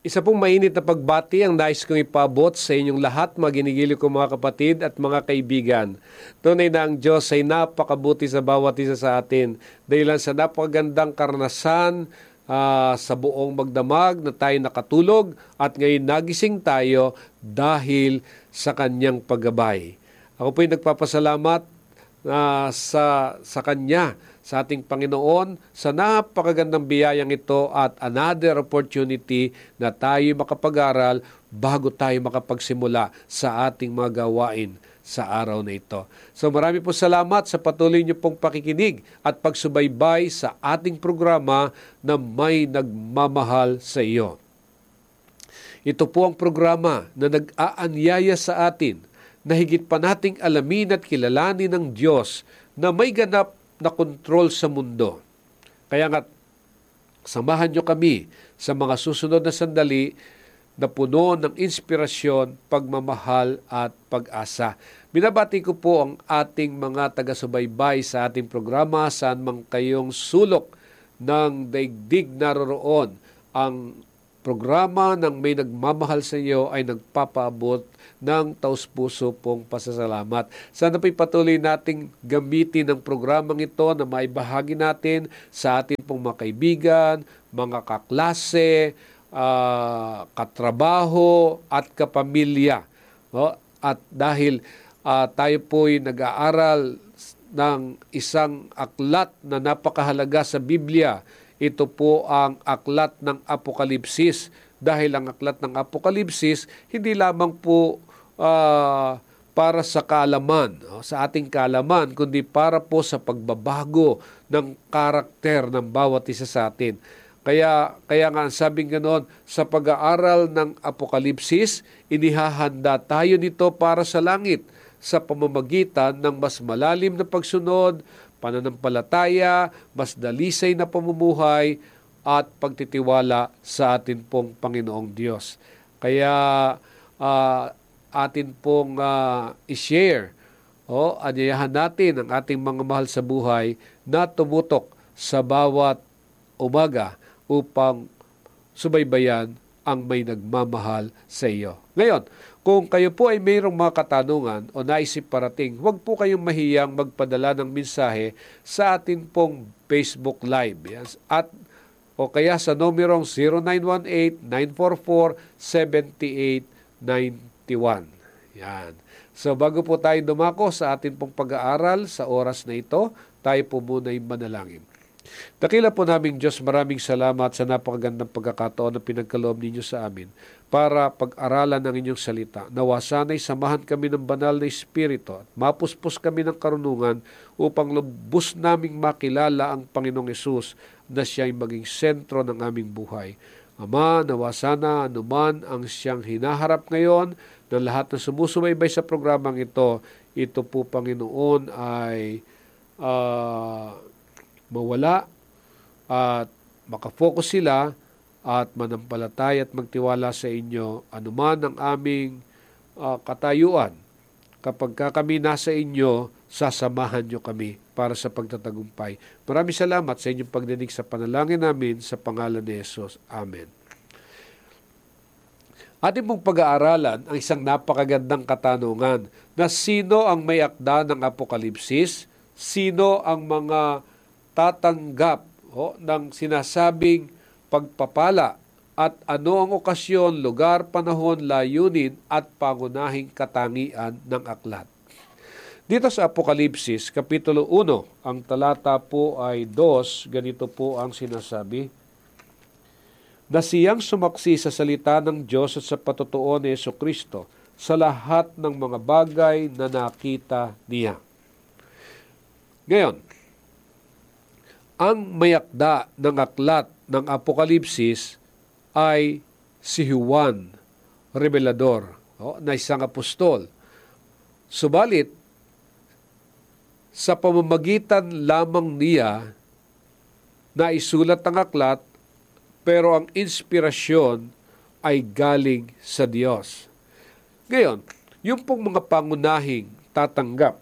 Isa pong mainit na pagbati ang nais kong ipaabot sa inyong lahat, mga ginigiliw kong mga kapatid at mga kaibigan. Tunay na ang Diyos ay napakabuti sa bawat isa sa atin. Dahil sa napakagandang karanasan sa buong magdamag na tayo nakatulog at ngayon nagising tayo dahil sa Kanyang paggabay. Ako po'y nagpapasalamat sa Kanya, sa ating Panginoon, sa napakagandang biyayang ito at another opportunity na tayo makapag-aral bago tayo makapagsimula sa ating mga gawain sa araw na ito. So marami po salamat sa patuloy niyo pong pakikinig at pagsubaybay sa ating programa na May Nagmamahal sa iyo. Ito po ang programa na nag-aanyaya sa atin na higit pa nating alamin at kilalanin ng Diyos na may ganap na kontrol sa mundo. Kaya nga, samahan nyo kami sa mga susunod na sandali na puno ng inspirasyon, pagmamahal at pag-asa. Binabati ko po ang ating mga taga-subaybay sa ating programa, saan man kayong sulok ng daigdig naroroon. Ang programa ng May Nagmamahal sa iyo ay nagpapaabot ng taus-puso pong pasasalamat. Sana po'y patuloy nating gamitin ang programang ito na maibahagi natin sa atin pong mga kaibigan, mga kaklase, katrabaho at kapamilya. At dahil tayo po'y nag-aaral ng isang aklat na napakahalaga sa Biblia, ito po ang aklat ng Apokalipsis. Dahil ang aklat ng Apokalipsis, hindi lamang po para sa kaalaman, sa ating kaalaman, kundi para po sa pagbabago ng karakter ng bawat isa sa atin. Kaya nga sabing ganoon, sa pag-aaral ng Apokalipsis, inihahanda tayo nito para sa langit sa pamamagitan ng mas malalim na pagsunod, pananampalataya, mas dalisay na pamumuhay, at pagtitiwala sa atin pong Panginoong Diyos. Kaya atin pong i-share anyayahan natin ang ating mga mahal sa buhay na tumutok sa bawat umaga upang subaybayan ang May Nagmamahal sa iyo. Ngayon, kung kayo po ay mayroong mga katanungan o naisip parating, huwag po kayong mahiyang magpadala ng mensahe sa atin pong Facebook Live. Yes? O kaya sa numerong 0918-944-7891. Yan. So bago po tayo dumako sa atin pong pag-aaral sa oras na ito, tayo po muna'y manalangin. Dakila po naming Diyos, maraming salamat sa napakagandang pagkakataon na pinagkaloob ninyo sa amin para pag-aralan ng inyong salita. Nawa sana'y samahan kami ng banal na Espiritu at mapuspos kami ng karunungan upang lubos naming makilala ang Panginoong Hesus na siya'y maging sentro ng aming buhay. Ama, nawa sana anuman ang siyang hinaharap ngayon ng lahat na sumusubaybay sa programang ito po Panginoon ay mawala at makafocus sila at manampalataya at magtiwala sa inyo anuman ang aming katayuan. Kapag kami nasa inyo, sasamahan nyo kami para sa pagtatagumpay. Maraming salamat sa inyong pagdinig sa panalangin namin sa pangalan ni Jesus. Amen. Ating pong pag-aaralan ang isang napakagandang katanungan na sino ang may akda ng Apokalipsis, sino ang mga tatanggap ng sinasabing pagpapala at ano ang okasyon, lugar, panahon, layunin at pangunahing katangian ng aklat. Dito sa Apokalipsis, Kapitulo 1, ang talata po ay 2, ganito po ang sinasabi, na siyang sumaksi sa salita ng Diyos at sa patotoo ni Jesucristo sa lahat ng mga bagay na nakita niya. Ngayon, ang mayakda ng aklat ng Apokalipsis ay si Juan Revelador, na isang apostol. Subalit, sa pamamagitan lamang niya na isulat ang aklat, pero ang inspirasyon ay galing sa Diyos. Ngayon, yung pong mga pangunahing tatanggap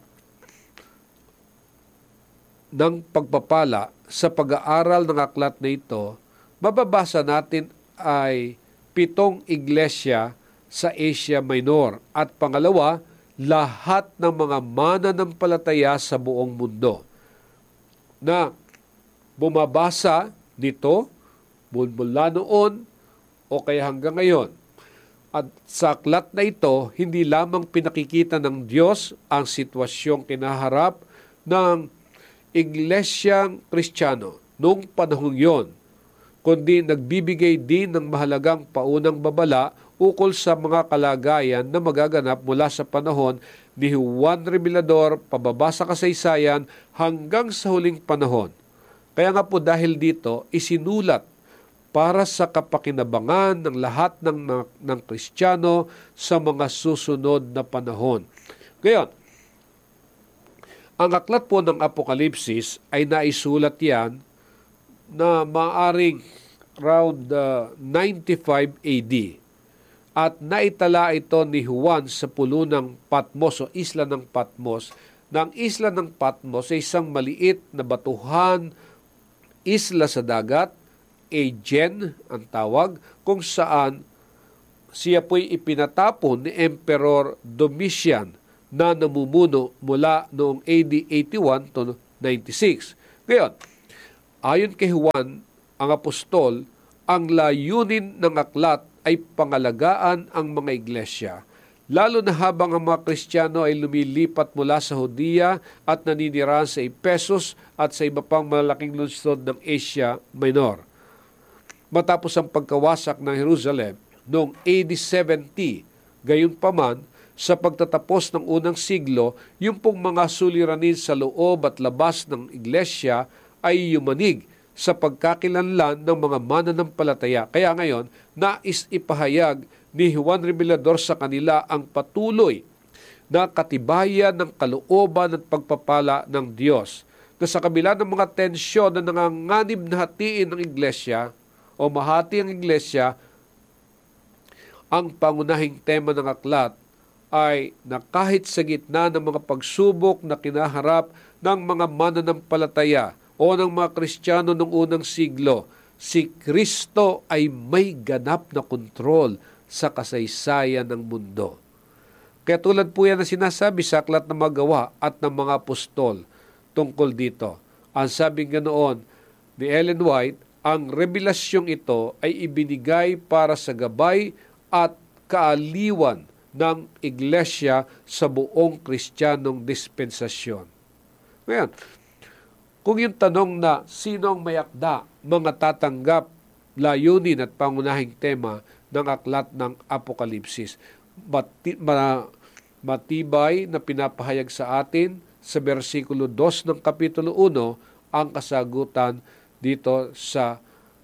ng pagpapala sa pag-aaral ng aklat na ito, mababasa natin ay 7 iglesia sa Asia Minor. At pangalawa, lahat ng mga mananampalataya sa buong mundo na bumabasa nito mula noon o kaya hanggang ngayon. At sa aklat na ito, hindi lamang pinakikita ng Diyos ang sitwasyong kinaharap ng Iglesyang Kristiyano noong panahong yon, kundi nagbibigay din ng mahalagang paunang babala ukol sa mga kalagayan na magaganap mula sa panahon ni Juan Revelador pababa sa kasaysayan hanggang sa huling panahon. Kaya nga po dahil dito, isinulat para sa kapakinabangan ng lahat ng Kristiyano sa mga susunod na panahon. Ngayon, ang aklat po ng Apokalipsis ay naisulat yan na maaring around 95 AD. At naitala ito ni Juan sa pulo ng Patmos o isla ng Patmos. Na ang isla ng Patmos ay isang maliit na batuhan, isla sa dagat, Aegean ang tawag, kung saan siya po'y ipinatapon ni Emperor Domitian na namumuno mula noong AD 81 to 96. Ngayon, ayon kay Juan, ang apostol, ang layunin ng aklat ay pangalagaan ang mga iglesia, lalo na habang ang mga Kristiyano ay lumilipat mula sa Judea at naninirahan sa Ephesus at sa iba pang malaking lungsod ng Asia Minor. Matapos ang pagkawasak ng Jerusalem noong AD 70, gayunpaman, sa pagtatapos ng unang siglo, yung pong mga suliranin sa loob at labas ng iglesia ay yumanig sa pagkakilanlan ng mga mananampalataya. Kaya ngayon, nais ipahayag ni Juan Revelador sa kanila ang patuloy na katibayan ng kalooban at pagpapala ng Diyos, na sa kabila ng mga tensyon na nanganganib na hatiin ng iglesia o mahati ang iglesia, ang pangunahing tema ng aklat ay na kahit sa gitna ng mga pagsubok na kinaharap ng mga mananampalataya o ng mga Kristiyano noong unang siglo, si Kristo ay may ganap na kontrol sa kasaysayan ng mundo. Kaya tulad po yan na sinasabi sa aklat ng mga gawa at ng mga apostol tungkol dito. Ang sabi ganoon ni Ellen White, ang revelasyong ito ay ibinigay para sa gabay at kaaliwan ng iglesia sa buong Kristiyanong dispensasyon. Ngayon, kung yung tanong na sino ang may akda, mga tatanggap, layunin at pangunahing tema ng aklat ng Apokalipsis, matibay na pinapahayag sa atin sa versikulo 2 ng Kapitulo 1 ang kasagutan dito sa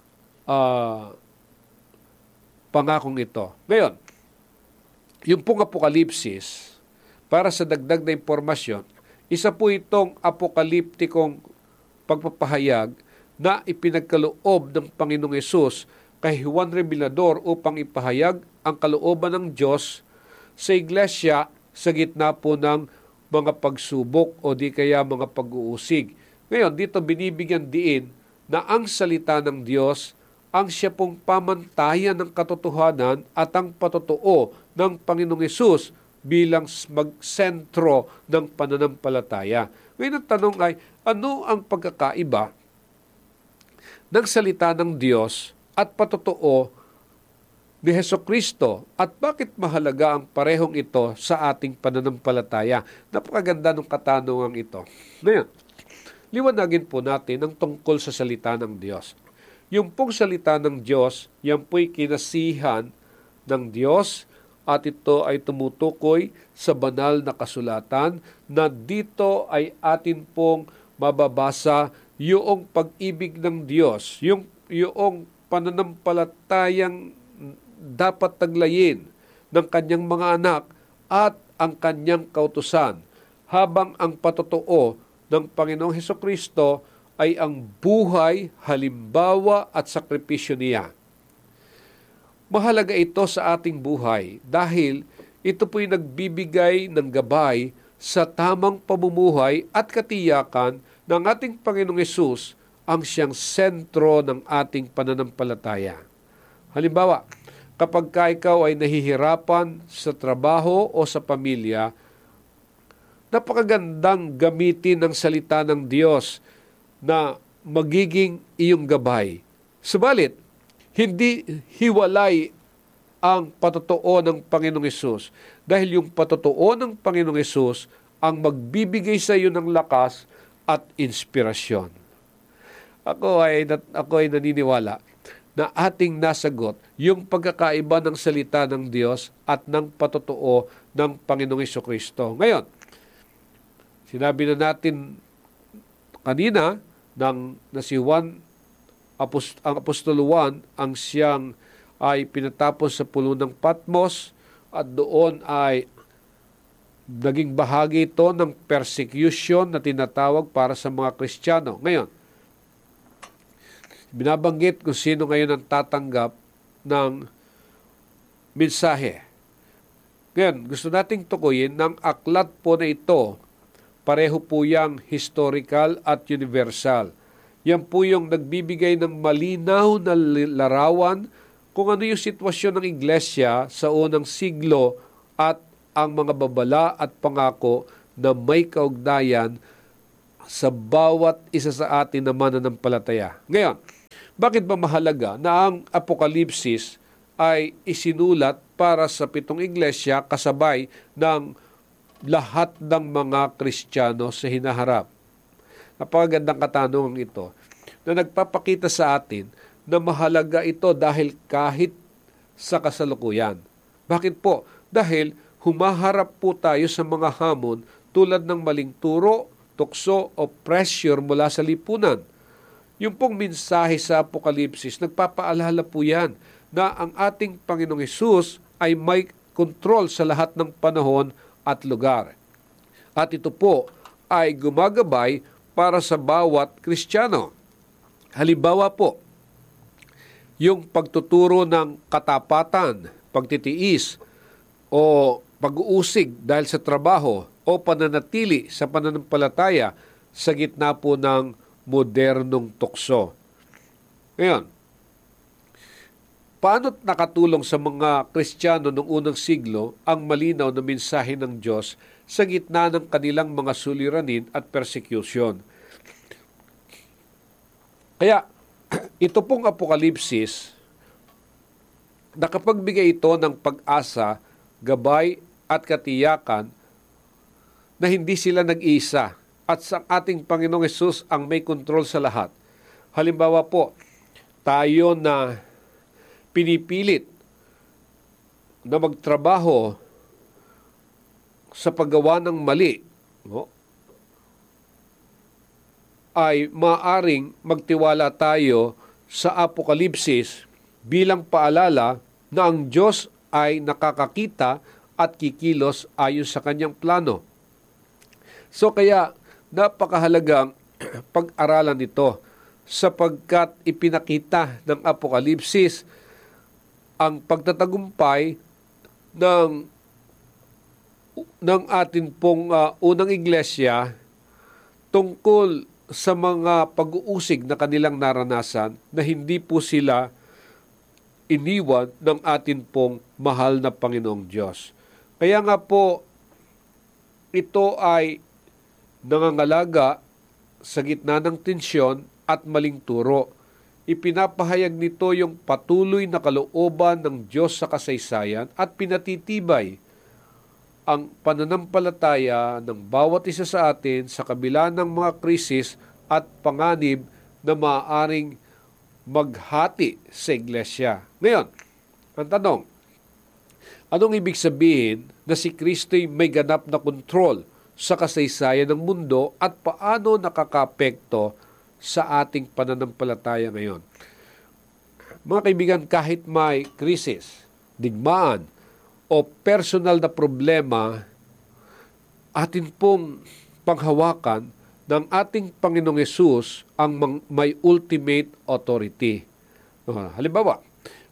pangakong ito. Ngayon, yung pong Apokalipsis, para sa dagdag na impormasyon, isa po itong apokaliptikong pagpapahayag na ipinagkaloob ng Panginoong Hesus kay Juan Revelador upang ipahayag ang kalooban ng Diyos sa iglesia sa gitna po ng mga pagsubok o di kaya mga pag-uusig. Ngayon, dito binibigyan diin na ang salita ng Diyos ang siya pong pamantayan ng katotohanan at ang patotoo ng Panginoong Hesus bilang magsentro ng pananampalataya. Ngayon ang tanong ay, ano ang pagkakaiba ng salita ng Diyos at patotoo ni Hesukristo at bakit mahalaga ang parehong ito sa ating pananampalataya? Napakaganda ng katanungan ito. Ngayon, liwanagin po natin ang tungkol sa salita ng Diyos. Yung pong salita ng Diyos, yan po'y kinasihan ng Diyos at ito ay tumutukoy sa banal na kasulatan na dito ay atin pong mababasa yung pag-ibig ng Diyos, yung pananampalatayang dapat taglayin ng kanyang mga anak at ang kanyang kautusan, habang ang patotoo ng Panginoong Hesukristo ay ang buhay, halimbawa at sakripisyo niya. Mahalaga ito sa ating buhay dahil ito po'y nagbibigay ng gabay sa tamang pamumuhay at katiyakan ng ating Panginoong Hesus ang siyang sentro ng ating pananampalataya. Halimbawa, kapag ka ikaw ay nahihirapan sa trabaho o sa pamilya, napakagandang gamitin ang salita ng Diyos na magiging iyong gabay. Subalit, hindi hiwalay ang patotoo ng Panginoong Hesus dahil yung patotoo ng Panginoong Hesus ang magbibigay sa iyo ng lakas at inspirasyon. Ako ay naniniwala na ating nasagot yung pagkakaiba ng salita ng Diyos at ng patotoo ng Panginoong Hesukristo. Ngayon, sinabi na natin kanina na si Juan, ang Apostol Juan, ang siyang ay pinatapos sa pulo ng Patmos at doon ay naging bahagi ito ng persecution na tinatawag para sa mga Kristiyano. Ngayon, binabanggit kung sino ngayon ang tatanggap ng mensahe. Ngayon, gusto nating tukuyin ng aklat po na ito, pareho po yang historical at universal. Yan po yung nagbibigay ng malinaw na larawan kung ano yung sitwasyon ng iglesia sa unang siglo at ang mga babala at pangako na may kaugnayan sa bawat isa sa atin na mananampalataya. Ngayon, bakit ba mahalaga na ang Apokalipsis ay isinulat para sa 7 iglesia kasabay ng lahat ng mga Kristiyano sa hinaharap? Napakagandang katanungan ito na nagpapakita sa atin na mahalaga ito dahil kahit sa kasalukuyan. Bakit po? Dahil humaharap po tayo sa mga hamon tulad ng maling turo, tukso o pressure mula sa lipunan. Yung pong mensahe sa Apokalipsis, nagpapaalala po yan na ang ating Panginoong Hesus ay may kontrol sa lahat ng panahon at lugar. At ito po ay gumagabay para sa bawat Kristiyano. Halimbawa po, yung pagtuturo ng katapatan, pagtitiis, o pag-uusig dahil sa trabaho o pananatili sa pananampalataya sa gitna po ng modernong tukso. Ngayon, paano nakatulong sa mga Kristiyano noong unang siglo ang malinaw na mensahe ng Diyos sa gitna ng kanilang mga suliranin at persecution? Kaya, ito pong Apokalipsis, nakapagbigay ito ng pag-asa, gabay at katiyakan na hindi sila nag-iisa at sa ating Panginoong Hesus ang may kontrol sa lahat. Halimbawa po, tayo na pinipilit na magtrabaho sa paggawa ng mali, ay maaring magtiwala tayo sa Apokalipsis bilang paalala na ang Diyos ay nakakakita at kikilos ayon sa kanyang plano. So kaya napakahalagang pag-aralan ito sapagkat ipinakita ng Apokalipsis ang pagtatagumpay ng atin pong unang iglesia tungkol sa mga pag-uusig na kanilang naranasan na hindi po sila iniwan ng atin pong mahal na Panginoong Diyos. Kaya nga po, ito ay nangangalaga sa gitna ng tensyon at maling turo. Ipinapahayag nito yung patuloy na kalooban ng Diyos sa kasaysayan at pinatitibay ang pananampalataya ng bawat isa sa atin sa kabila ng mga krisis at panganib na maaaring maghati sa iglesia. Ngayon, ang tanong, anong ibig sabihin na si Kristo'y may ganap na kontrol sa kasaysayan ng mundo at paano nakakapekto sa ating pananampalataya ngayon? Mga kaibigan, kahit may krisis, digmaan, o personal na problema, atin pong panghawakan ng ating Panginoong Hesus ang may ultimate authority. Halimbawa,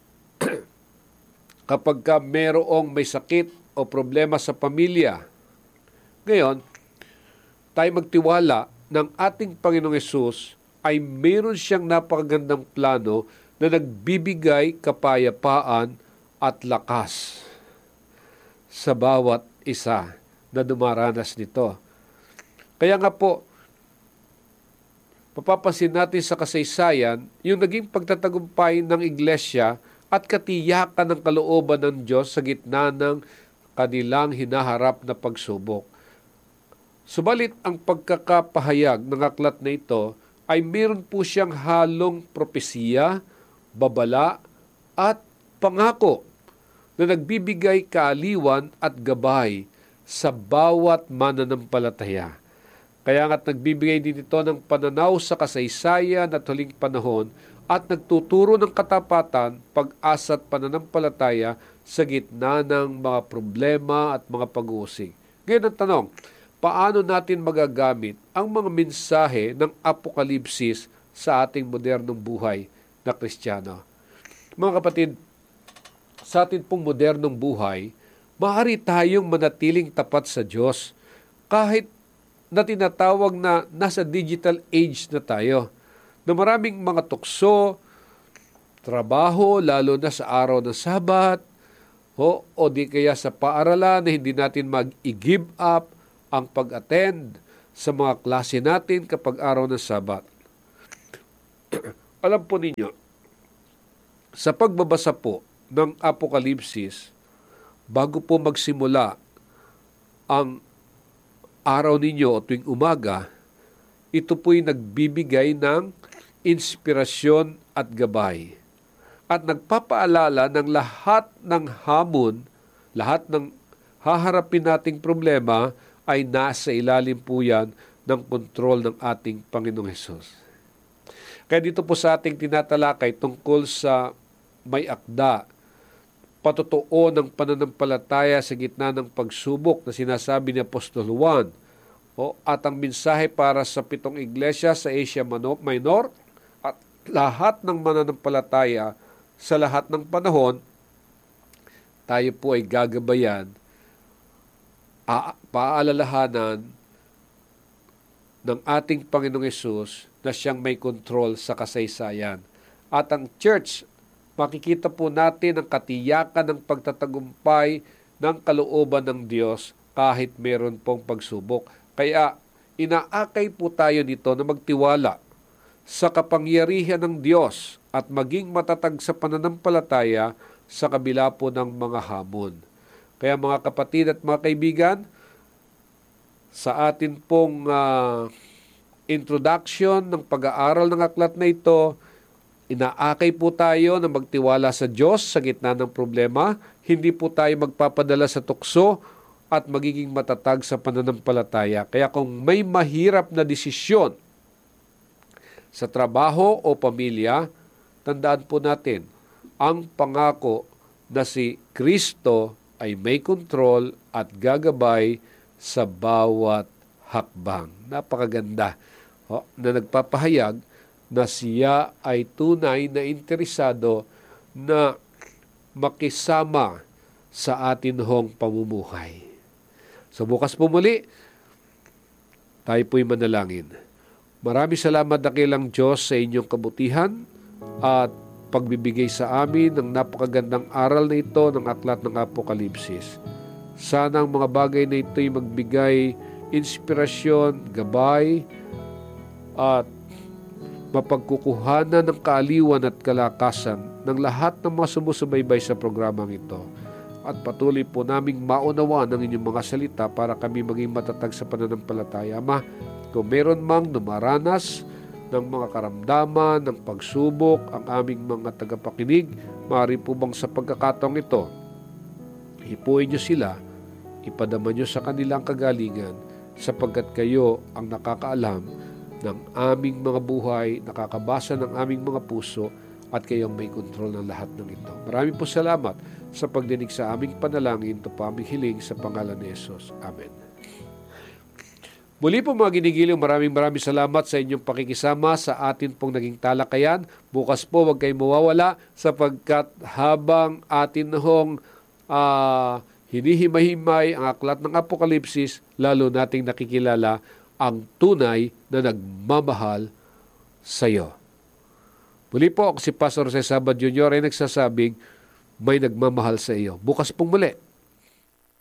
kapag ka merong may sakit o problema sa pamilya, ngayon, tayo magtiwala ng ating Panginoong Hesus ay mayroon siyang napakagandang plano na nagbibigay kapayapaan at lakas sa bawat isa na dumaranas nito. Kaya nga po, mapapansin natin sa kasaysayan yung naging pagtatagumpay ng iglesia at katiyakan ng kalooban ng Diyos sa gitna ng kanilang hinaharap na pagsubok. Subalit ang pagkakapahayag ng aklat na ito ay meron po siyang halong propesiya, babala at pangako na nagbibigay kaaliwan at gabay sa bawat mananampalataya. Kaya nga't nagbibigay din ito ng pananaw sa kasaysayan at huling panahon at nagtuturo ng katapatan, pag-asa at pananampalataya sa gitna ng mga problema at mga pag-uusig. Ngayon ang tanong, paano natin magagamit ang mga mensahe ng Apokalipsis sa ating modernong buhay na Kristiyano? Mga kapatid, sa ating pong modernong buhay, maaari tayong manatiling tapat sa Diyos kahit na tinatawag na nasa digital age na tayo, na maraming mga tukso, trabaho, lalo na sa araw ng Sabat, o di kaya sa paaralan na hindi natin mag-i-give up ang pag-attend sa mga klase natin kapag araw ng Sabat. Alam po ninyo, sa pagbabasa po ng Apokalipsis, bago po magsimula ang araw ninyo o tuwing umaga, ito po'y nagbibigay ng inspirasyon at gabay. At nagpapaalala ng lahat ng hamon, lahat ng haharapin nating problema ay nasa ilalim po yan ng kontrol ng ating Panginoong Hesus. Kaya dito po sa ating tinatalakay tungkol sa may akda, patotoo ng pananampalataya sa gitna ng pagsubok na sinasabi ni Apostol Juan, at ang mensahe para sa 7 iglesia sa Asia Minor at lahat ng mananampalataya sa lahat ng panahon, tayo po ay gagabayan, paalalahanan ng ating Panginoong Hesus na siyang may kontrol sa kasaysayan. At ang church, makikita po natin ang katiyakan ng pagtatagumpay ng kalooban ng Diyos kahit meron pong pagsubok. Kaya inaakay po tayo nito na magtiwala sa kapangyarihan ng Diyos at maging matatag sa pananampalataya sa kabila po ng mga hamon. Kaya mga kapatid at mga kaibigan, sa atin pong introduction ng pag-aaral ng aklat na ito, inaakay po tayo na magtiwala sa Diyos sa gitna ng problema. Hindi po tayo magpapadala sa tukso at magiging matatag sa pananampalataya. Kaya kung may mahirap na desisyon sa trabaho o pamilya, tandaan po natin, ang pangako na si Kristo ay may kontrol at gagabay sa bawat hakbang. Napakaganda na nagpapahayag na siya ay tunay na interesado na makisama sa atin hong pamumuhay. So bukas po muli, tayo po'y manalangin. Maraming salamat dakilang Diyos sa inyong kabutihan at pagbibigay sa amin ng napakagandang aral na ito ng aklat ng Apokalipsis. Sana ang mga bagay na ito'y magbigay inspirasyon, gabay, at mapagkukuhanan ng kaaliwan at kalakasan ng lahat ng mga sumusubaybay sa programang ito. At patuloy po naming maunawaan ang inyong mga salita para kami maging matatag sa pananampalataya. Ama, kung meron mang dumaranas ng mga karamdaman, ng pagsubok, ang aming mga tagapakinig, maaari po bang sa pagkakataong ito, hipuin niyo sila, ipadama niyo sa kanilang kagalingan, sapagkat kayo ang nakakaalam ng aming mga buhay, nakakabasa ng aming mga puso, at kayong may kontrol ng lahat ng ito. Maraming po salamat sa pagdinig sa aming panalangin. Ito po aming hiling sa pangalan ni Jesus. Amen. Muli po mga ginigiliw, maraming salamat sa inyong pakikisama sa atin pong naging talakayan. Bukas po huwag kayong mawawala sapagkat habang atin hong hinihimay-himay ang aklat ng Apokalipsis, lalo nating nakikilala ang tunay na nagmamahal sa iyo. Muli po, ako si Pastor Jose Sabad Jr. ay nagsasabing, may nagmamahal sa iyo. Bukas pong muli